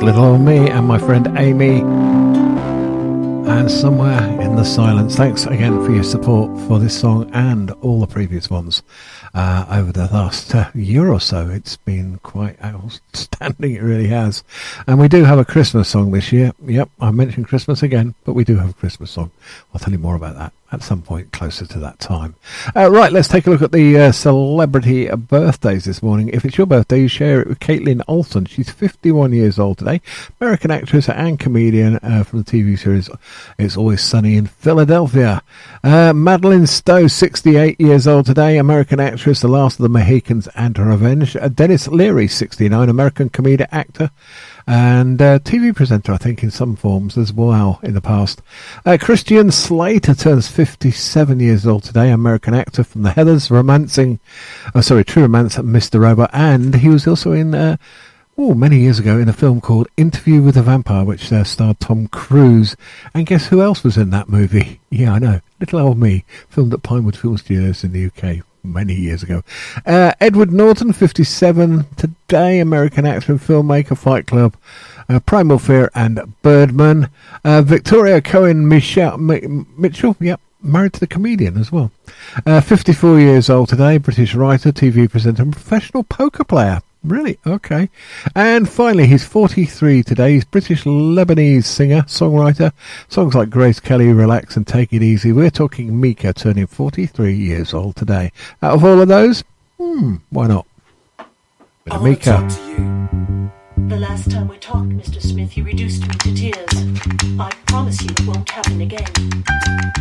Little Old Me and my friend Amy. And Somewhere in the Silence. Thanks again for your support for this song and all the previous ones over the last year or so. It's been quite outstanding, it really has. And we do have a Christmas song this year. Yep, I mentioned Christmas again, but we do have a Christmas song. I'll tell you more about that at some point closer to that time. Right, let's take a look at the celebrity birthdays this morning. If it's your birthday, you share it with Caitlin Olsen. She's 51 years old today. American actress and comedian from the TV series It's Always Sunny in Philadelphia. Madeline Stowe, 68 years old today. American actress, The Last of the Mohicans and Revenge. Dennis Leary, 69, American comedian, actor, and TV presenter, I think, in some forms as well in the past. Christian Slater turns 57 years old today, American actor from The Heathers, True Romance, Mr. Robot, and he was also in, many years ago, in a film called Interview with a Vampire, which starred Tom Cruise. And guess who else was in that movie? Yeah, I know, Little Old Me, filmed at Pinewood Film Studios in the UK. Many years ago. Edward Norton, 57 today, American actor and filmmaker, Fight Club, Primal Fear and Birdman. Victoria Coen Mitchell, yep, married to the comedian as well. 54 years old today, British writer, TV presenter and professional poker player. Really? Okay. And finally, he's 43 today. He's British Lebanese singer, songwriter. Songs like Grace Kelly, Relax and Take It Easy. We're talking Mika, turning 43 years old today. Out of all of those, why not? Bit of Mika. Talk to you. The last time we talked, Mr. Smith, you reduced me to tears. I promise you it won't happen again.